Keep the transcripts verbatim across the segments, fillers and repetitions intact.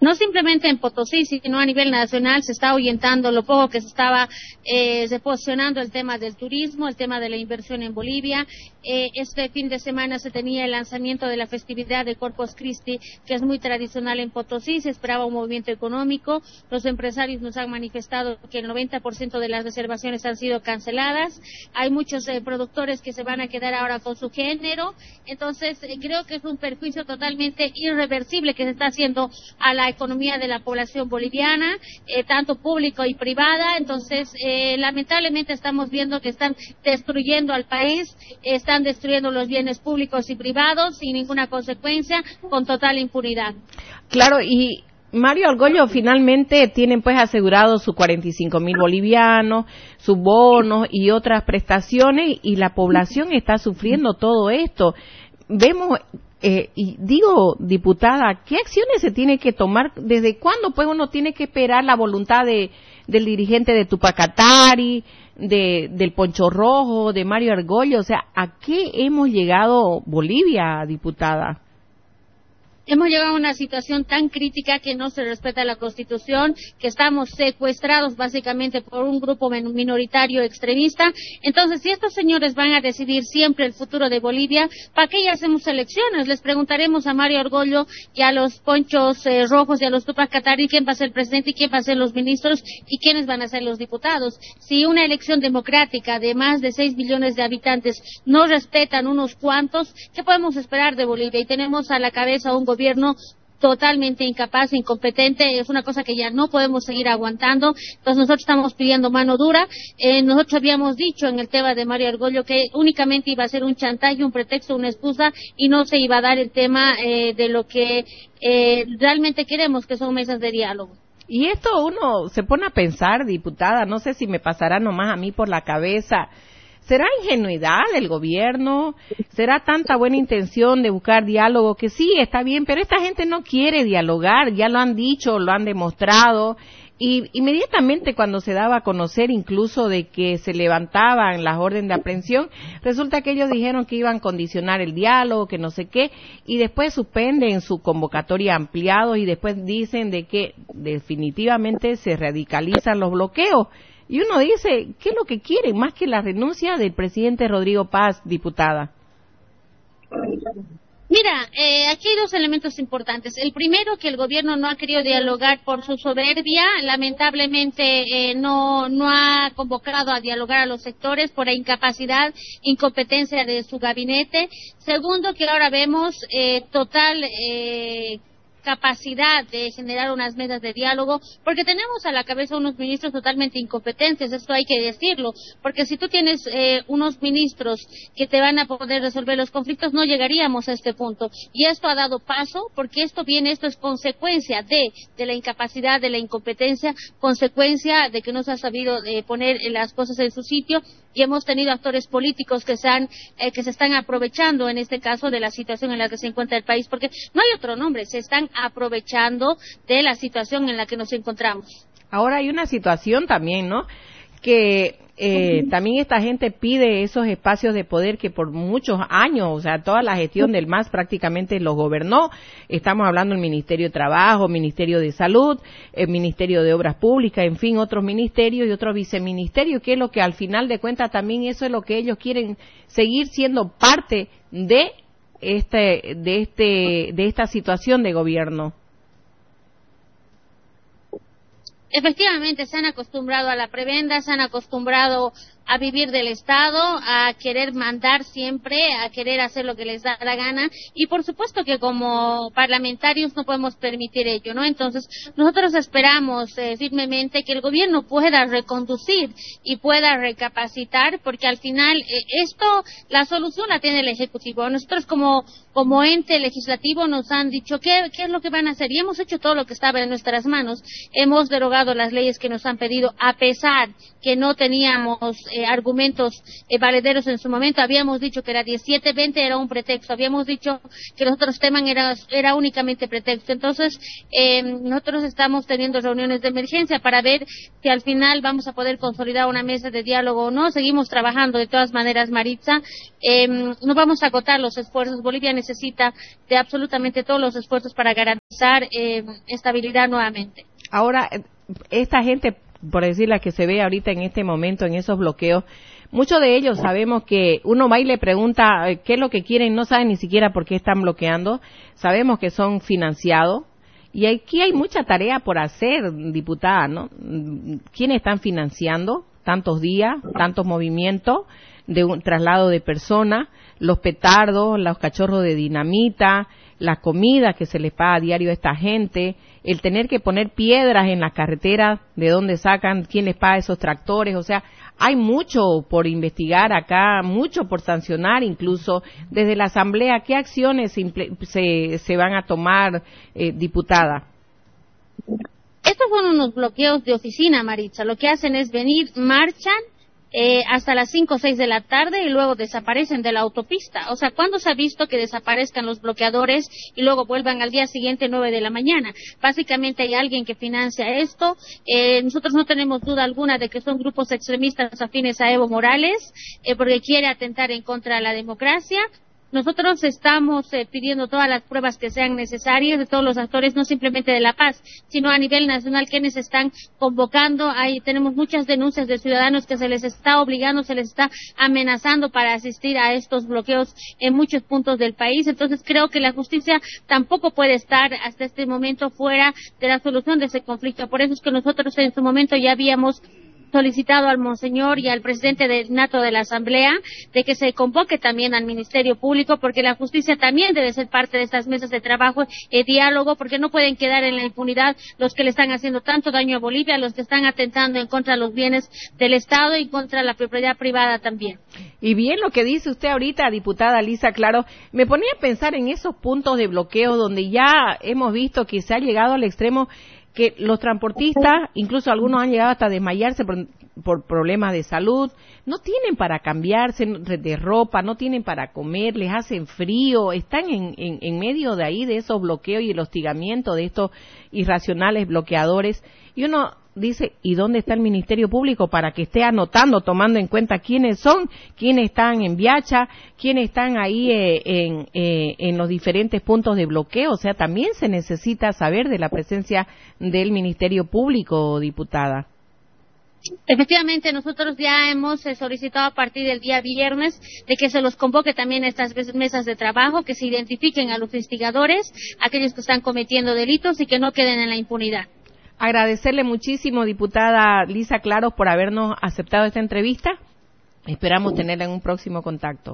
no simplemente en Potosí, sino a nivel nacional se está ahuyentando lo poco que se estaba eh, posicionando el tema del turismo, el tema de la inversión en Bolivia. Eh, este fin de semana se tenía el lanzamiento de la festividad de Corpus Christi, que es muy tradicional en Potosí, se esperaba un movimiento económico. Los empresarios nos han manifestado que el noventa por ciento de las reservaciones han sido canceladas. Hay muchos eh, productores que se van a quedar ahora con su género. Entonces, eh, creo que es un perjuicio totalmente irreversible que se está haciendo a la economía de la población boliviana, eh, tanto público y privada. Entonces, eh, lamentablemente estamos viendo que están destruyendo al país, eh, están destruyendo los bienes públicos y privados sin ninguna consecuencia, con total impunidad. Claro, y Mario Argollo, finalmente tienen pues asegurado sus cuarenta y cinco mil bolivianos, sus bonos y otras prestaciones, y la población está sufriendo todo esto. Vemos, eh, y digo, diputada, ¿qué acciones se tiene que tomar? ¿Desde cuándo pues uno tiene que esperar la voluntad de del dirigente de Tupac Katari, de del Poncho Rojo, de Mario Argollo? O sea, ¿a qué hemos llegado Bolivia, diputada? Hemos llegado a una situación tan crítica que no se respeta la Constitución, que estamos secuestrados básicamente por un grupo minoritario extremista. Entonces, si estos señores van a decidir siempre el futuro de Bolivia, ¿para qué ya hacemos elecciones? Les preguntaremos a Mario Argollo y a los Ponchos eh, Rojos y a los Tupac Katari quién va a ser el presidente y quién va a ser los ministros y quiénes van a ser los diputados. Si una elección democrática de más de seis millones de habitantes no respetan unos cuantos, ¿qué podemos esperar de Bolivia? Y tenemos a la cabeza un gobierno totalmente incapaz, incompetente. Es una cosa que ya no podemos seguir aguantando. Entonces nosotros estamos pidiendo mano dura. Eh, nosotros habíamos dicho en el tema de Mario Argollo que únicamente iba a ser un chantaje, un pretexto, una excusa, y no se iba a dar el tema eh, de lo que eh, realmente queremos, que son mesas de diálogo. Y esto uno se pone a pensar, diputada, no sé si me pasará nomás a mí por la cabeza. ¿Será ingenuidad del gobierno? ¿Será tanta buena intención de buscar diálogo? Que sí, está bien, pero esta gente no quiere dialogar, ya lo han dicho, lo han demostrado. Y inmediatamente cuando se daba a conocer incluso de que se levantaban las órdenes de aprehensión, resulta que ellos dijeron que iban a condicionar el diálogo, que no sé qué, y después suspenden su convocatoria ampliados y después dicen de que definitivamente se radicalizan los bloqueos. Y uno dice, ¿qué es lo que quieren más que la renuncia del presidente Rodrigo Paz, diputada? Mira, eh, aquí hay dos elementos importantes. El primero, que el gobierno no ha querido dialogar por su soberbia. Lamentablemente eh, no no ha convocado a dialogar a los sectores por la incapacidad, incompetencia de su gabinete. Segundo, que ahora vemos eh, total eh, capacidad de generar unas mesas de diálogo, porque tenemos a la cabeza unos ministros totalmente incompetentes, esto hay que decirlo, porque si tú tienes eh, unos ministros que te van a poder resolver los conflictos, no llegaríamos a este punto, y esto ha dado paso, porque esto viene, esto es consecuencia de, de la incapacidad, de la incompetencia, consecuencia de que no se ha sabido eh, poner las cosas en su sitio, y hemos tenido actores políticos que se han, eh, que se están aprovechando en este caso de la situación en la que se encuentra el país, porque no hay otro nombre, se están aprovechando de la situación en la que nos encontramos. Ahora hay una situación también, ¿no? Que eh, también esta gente pide esos espacios de poder que por muchos años, o sea, toda la gestión del M A S prácticamente los gobernó. Estamos hablando del Ministerio de Trabajo, Ministerio de Salud, el Ministerio de Obras Públicas, en fin, otros ministerios y otros viceministerios, que es lo que al final de cuentas también eso es lo que ellos quieren, seguir siendo parte de este de este de esta situación de gobierno. Efectivamente, se han acostumbrado a la prebenda, se han acostumbrado a vivir del Estado, a querer mandar siempre, a querer hacer lo que les da la gana, y por supuesto que como parlamentarios no podemos permitir ello, ¿no? Entonces, nosotros esperamos eh, firmemente que el gobierno pueda reconducir y pueda recapacitar, porque al final eh, esto, la solución la tiene el Ejecutivo. Nosotros como como ente legislativo nos han dicho qué, qué es lo que van a hacer, y hemos hecho todo lo que estaba en nuestras manos. Hemos derogado las leyes que nos han pedido, a pesar que no teníamos eh, argumentos eh, valederos en su momento. Habíamos dicho que era diecisiete veinte, era un pretexto. Habíamos dicho que los otros temas era, era únicamente pretexto. Entonces, eh, nosotros estamos teniendo reuniones de emergencia para ver si al final vamos a poder consolidar una mesa de diálogo o no. Seguimos trabajando de todas maneras, Maritza. Eh, no vamos a agotar los esfuerzos. Bolivia necesita de absolutamente todos los esfuerzos para garantizar eh, estabilidad nuevamente. Ahora, esta gente, por decir la que se ve ahorita en este momento, en esos bloqueos, muchos de ellos sabemos que uno va y le pregunta qué es lo que quieren, no saben ni siquiera por qué están bloqueando, sabemos que son financiados, y aquí hay mucha tarea por hacer, diputada, ¿no? ¿Quiénes están financiando tantos días, tantos movimientos de un traslado de personas, los petardos, los cachorros de dinamita, la comida que se les paga a diario a esta gente, el tener que poner piedras en las carreteras, de dónde sacan, quién les paga esos tractores? O sea, hay mucho por investigar acá, mucho por sancionar, incluso desde la Asamblea. ¿Qué acciones se, se, se van a tomar, eh, diputada? Estos son unos bloqueos de oficina, Maritza. Lo que hacen es venir, marchan, Eh, hasta las cinco o seis de la tarde y luego desaparecen de la autopista. O sea, ¿cuándo se ha visto que desaparezcan los bloqueadores y luego vuelvan al día siguiente nueve de la mañana? Básicamente hay alguien que financia esto. Eh, nosotros no tenemos duda alguna de que son grupos extremistas afines a Evo Morales, eh, porque quiere atentar en contra de la democracia. Nosotros estamos eh, pidiendo todas las pruebas que sean necesarias de todos los actores, no simplemente de La Paz, sino a nivel nacional, quienes están convocando. Ahí tenemos muchas denuncias de ciudadanos que se les está obligando, se les está amenazando para asistir a estos bloqueos en muchos puntos del país. Entonces creo que la justicia tampoco puede estar hasta este momento fuera de la solución de ese conflicto. Por eso es que nosotros en su momento ya habíamos solicitado al monseñor y al presidente del nato de la Asamblea de que se convoque también al Ministerio Público, porque la justicia también debe ser parte de estas mesas de trabajo y diálogo, porque no pueden quedar en la impunidad los que le están haciendo tanto daño a Bolivia, los que están atentando en contra de los bienes del Estado y contra la propiedad privada también. Y bien lo que dice usted ahorita, diputada Lisa Claros, me ponía a pensar en esos puntos de bloqueo donde ya hemos visto que se ha llegado al extremo que los transportistas, incluso algunos han llegado hasta desmayarse por, por problemas de salud, no tienen para cambiarse de ropa, no tienen para comer, les hacen frío, están en, en, en medio de ahí de esos bloqueos y el hostigamiento de estos irracionales bloqueadores, y uno dice, ¿y dónde está el Ministerio Público para que esté anotando, tomando en cuenta quiénes son, quiénes están en Viacha, quiénes están ahí eh, en, eh, en los diferentes puntos de bloqueo? O sea, también se necesita saber de la presencia del Ministerio Público, diputada. Efectivamente, nosotros ya hemos eh, solicitado a partir del día viernes de que se los convoque también a estas mesas de trabajo, que se identifiquen a los instigadores, aquellos que están cometiendo delitos y que no queden en la impunidad. Agradecerle muchísimo, diputada Lisa Claros, por habernos aceptado esta entrevista. Esperamos tenerla en un próximo contacto.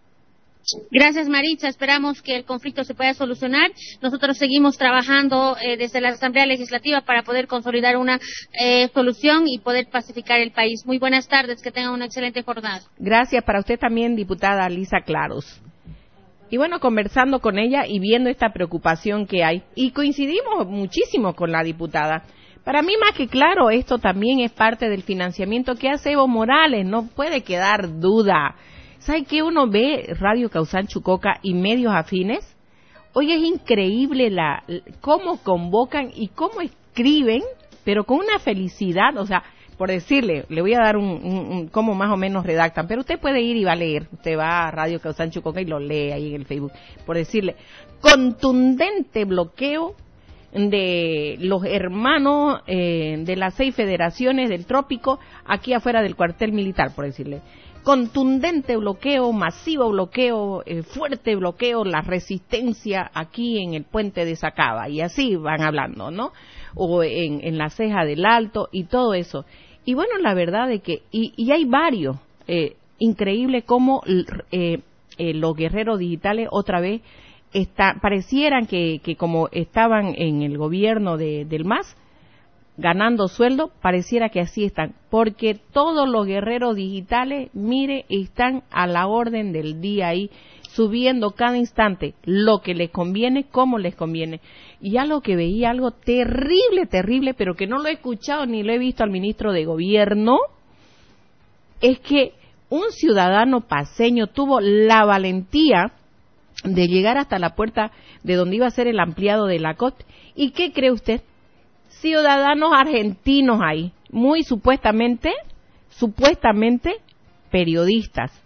Gracias, Maritza. Esperamos que el conflicto se pueda solucionar. Nosotros seguimos trabajando eh, desde la Asamblea Legislativa para poder consolidar una eh, solución y poder pacificar el país. Muy buenas tardes, que tengan una excelente jornada. Gracias para usted también, diputada Lisa Claros. Y bueno, conversando con ella y viendo esta preocupación que hay, y coincidimos muchísimo con la diputada. Para mí, más que claro, esto también es parte del financiamiento que hace Evo Morales, no puede quedar duda. ¿Sabe qué? Uno ve Radio Causán Chucoca y medios afines. Hoy es increíble la cómo convocan y cómo escriben, pero con una felicidad, o sea, por decirle, le voy a dar un, un, un cómo más o menos redactan, pero usted puede ir y va a leer, usted va a Radio Causán Chucoca y lo lee ahí en el Facebook, por decirle, contundente bloqueo de los hermanos eh, de las seis federaciones del trópico aquí afuera del cuartel militar, por decirle. Contundente bloqueo, masivo bloqueo, eh, fuerte bloqueo, la resistencia aquí en el puente de Sacaba, y así van hablando, ¿no? O en, en la ceja del Alto y todo eso. Y bueno, la verdad de que, y, y hay varios, eh, increíble cómo eh, eh, los guerreros digitales otra vez está, parecieran que, que como estaban en el gobierno de, del M A S, ganando sueldo, pareciera que así están, porque todos los guerreros digitales, mire, están a la orden del día ahí, subiendo cada instante lo que les conviene, cómo les conviene. Y ya lo que veía, algo terrible, terrible, pero que no lo he escuchado ni lo he visto al ministro de Gobierno, es que un ciudadano paceño tuvo la valentía de llegar hasta la puerta de donde iba a ser el ampliado de la C O T. ¿Y qué cree usted? Ciudadanos argentinos ahí, muy supuestamente, supuestamente periodistas.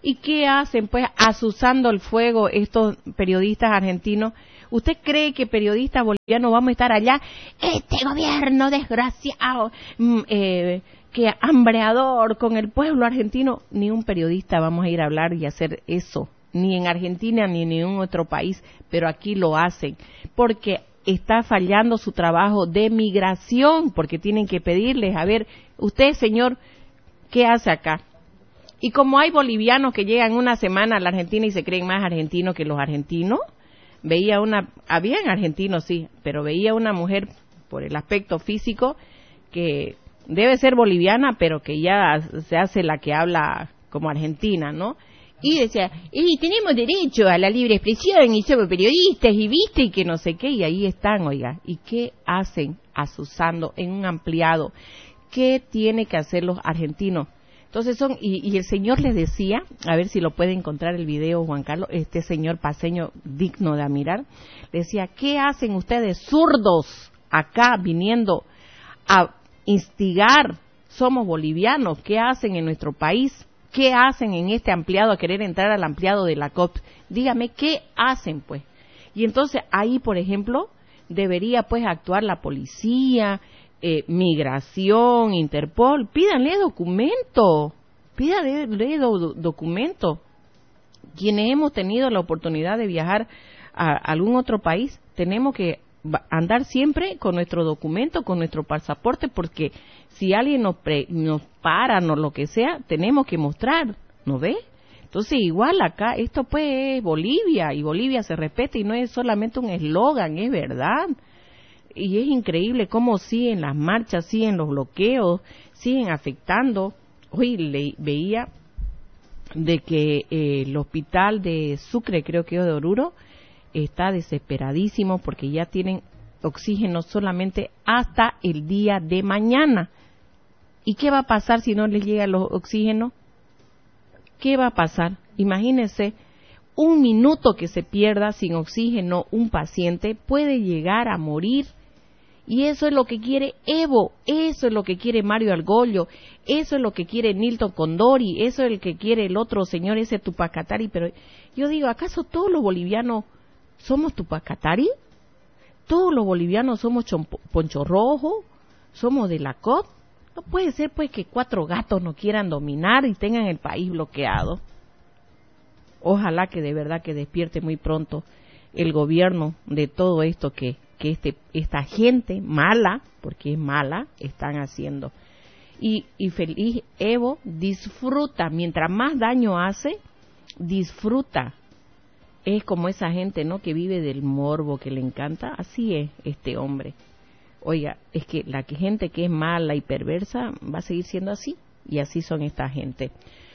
¿Y qué hacen? Pues azuzando el fuego estos periodistas argentinos. ¿Usted cree que periodistas bolivianos vamos a estar allá? Este gobierno desgraciado, eh, que hambreador con el pueblo argentino. Ni un periodista vamos a ir a hablar y hacer eso, ni en Argentina ni en ningún otro país, pero aquí lo hacen, porque está fallando su trabajo de migración, porque tienen que pedirles, a ver, usted señor, ¿qué hace acá? Y como hay bolivianos que llegan una semana a la Argentina y se creen más argentinos que los argentinos, veía una, habían argentinos sí, pero veía una mujer por el aspecto físico que debe ser boliviana, pero que ya se hace la que habla como argentina, ¿no? Y decía, y tenemos derecho a la libre expresión y somos periodistas y viste y que no sé qué, y ahí están, oiga. ¿Y qué hacen azuzando en un ampliado? ¿Qué tiene que hacer los argentinos? Entonces son, y, y el señor les decía, a ver si lo puede encontrar el video, Juan Carlos, este señor paceño digno de admirar, decía, ¿qué hacen ustedes zurdos acá viniendo a instigar? Somos bolivianos, ¿qué hacen en nuestro país? ¿Qué hacen en este ampliado a querer entrar al ampliado de la C O P? Dígame, ¿qué hacen pues? Y entonces ahí, por ejemplo, debería pues actuar la policía, Eh, migración, Interpol, pídanle documento, pídanle do, documento. Quienes hemos tenido la oportunidad de viajar a algún otro país, tenemos que andar siempre con nuestro documento, con nuestro pasaporte, porque si alguien nos, pre, nos para, no lo que sea, tenemos que mostrar, ¿no ve? Entonces igual acá, esto pues es Bolivia, y Bolivia se respeta y no es solamente un eslogan, es verdad. Y es increíble cómo siguen las marchas, siguen los bloqueos, siguen afectando. Hoy le, veía de que eh, el hospital de Sucre, creo que es de Oruro, está desesperadísimo porque ya tienen oxígeno solamente hasta el día de mañana. ¿Y qué va a pasar si no les llega el oxígeno? ¿Qué va a pasar? Imagínense, un minuto que se pierda sin oxígeno un paciente puede llegar a morir. Y eso es lo que quiere Evo, eso es lo que quiere Mario Argollo, eso es lo que quiere Nilton Condori, eso es lo que quiere el otro señor ese Tupac Katari. Pero yo digo, ¿acaso todos los bolivianos somos Tupac Katari? ¿Todos los bolivianos somos Chompo, Poncho Rojo? ¿Somos de la C O P? No puede ser pues que cuatro gatos no quieran dominar y tengan el país bloqueado. Ojalá que de verdad que despierte muy pronto el gobierno de todo esto que que este, esta gente mala, porque es mala, están haciendo. Y, y feliz Evo disfruta, mientras más daño hace, disfruta. Es como esa gente, ¿no?, que vive del morbo, que le encanta. Así es este hombre. Oiga, es que la gente que es mala y perversa va a seguir siendo así, y así son esta gente.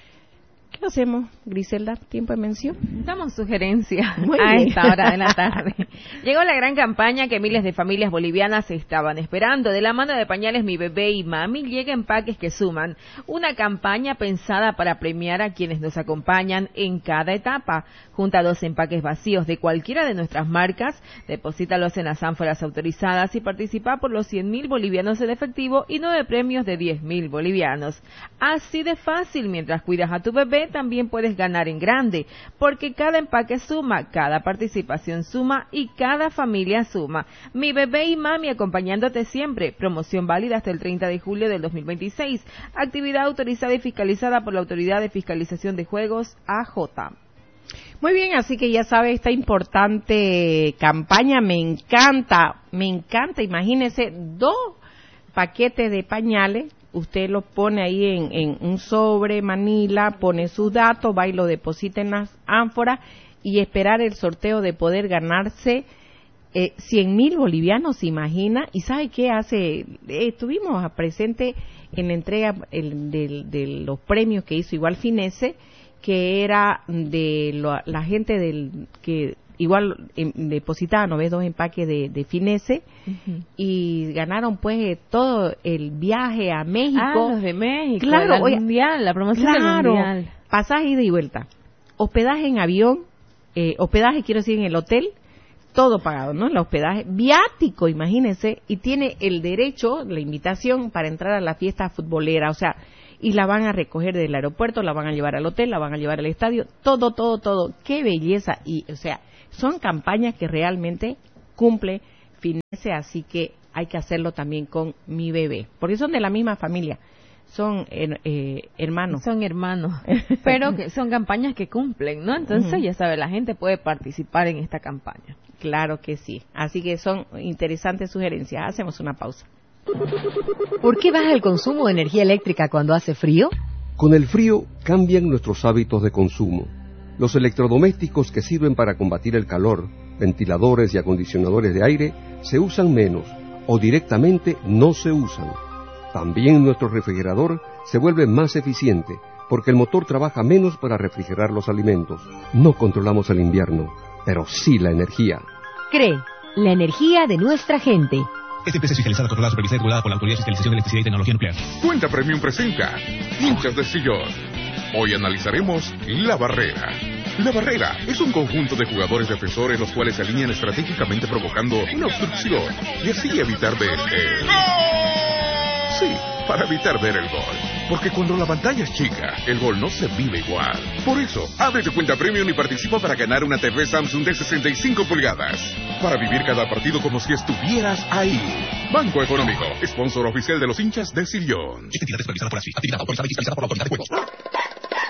¿Qué hacemos, Griselda? ¿Tiempo de mención? Damos sugerencias a esta hora de la tarde. Llegó la gran campaña que miles de familias bolivianas estaban esperando. De la mano de Pañales Mi Bebé y Mami llega Empaques que Suman. Una campaña pensada para premiar a quienes nos acompañan en cada etapa. Junta dos empaques vacíos de cualquiera de nuestras marcas, deposítalos en las ánforas autorizadas y participa por los cien mil bolivianos en efectivo y nueve premios de diez mil bolivianos. Así de fácil, mientras cuidas a tu bebé, también puedes ganar en grande, porque cada empaque suma, cada participación suma y cada familia suma. Mi Bebé y Mami acompañándote siempre. Promoción válida hasta el treinta de julio del dos mil veintiséis. Actividad autorizada y fiscalizada por la Autoridad de Fiscalización de Juegos, A J. Muy bien, así que ya sabe, esta importante campaña me encanta, me encanta. Imagínese, dos paquetes de pañales. Usted lo pone ahí en, en un sobre, manila, pone sus datos, va y lo deposita en las ánforas y esperar el sorteo de poder ganarse eh, cien mil bolivianos, ¿se imagina? ¿Y sabe qué hace? Eh, estuvimos presente en la entrega el, de, de los premios que hizo igual Finese, que era de lo, la gente del que igual eh, depositaban, ¿no ves?, dos empaques de, de Finese, uh-huh. Y ganaron pues todo el viaje a México. Ah, los de México, claro, el oye, mundial, la promoción claro, del mundial. Pasaje ida y vuelta, hospedaje en avión, eh, hospedaje quiero decir en el hotel, todo pagado, ¿no? El hospedaje, viático, imagínense, y tiene el derecho, la invitación para entrar a la fiesta futbolera, o sea, y la van a recoger del aeropuerto, la van a llevar al hotel, la van a llevar al estadio, todo, todo, todo. ¡Qué belleza! Y, o sea, son campañas que realmente cumple finece, así que hay que hacerlo también con Mi Bebé, porque son de la misma familia, son eh, eh, hermanos. Son hermanos, pero que son campañas que cumplen, ¿no? Entonces, uh-huh. ya sabe, la gente puede participar en esta campaña. Claro que sí, así que son interesantes sugerencias. Hacemos una pausa. ¿Por qué baja el consumo de energía eléctrica cuando hace frío? Con el frío cambian nuestros hábitos de consumo. Los electrodomésticos que sirven para combatir el calor, ventiladores y acondicionadores de aire, se usan menos o directamente no se usan. También nuestro refrigerador se vuelve más eficiente porque el motor trabaja menos para refrigerar los alimentos. No controlamos el invierno, pero sí la energía. C R E, la energía de nuestra gente. Esta empresa es fiscalizada, controlada, supervisada y regulada por la Autoridad de Fiscalización de Electricidad y Tecnología Nuclear. Cuenta Premium presenta Hinchas de Sillón. Hoy analizaremos La Barrera. La Barrera es un conjunto de jugadores defensores los cuales se alinean estratégicamente provocando una obstrucción y así evitar ver el... Sí, para evitar ver el gol. Porque cuando la pantalla es chica, el gol no se vive igual. Por eso, abre tu cuenta Premium y participa para ganar una T V Samsung de sesenta y cinco pulgadas. Para vivir cada partido como si estuvieras ahí. Banco Económico, sponsor oficial de los hinchas de Sillón. Esta entidad es supervisada por ASFI, actividad autorizada y fiscalizada por la Autoridad de Juegos.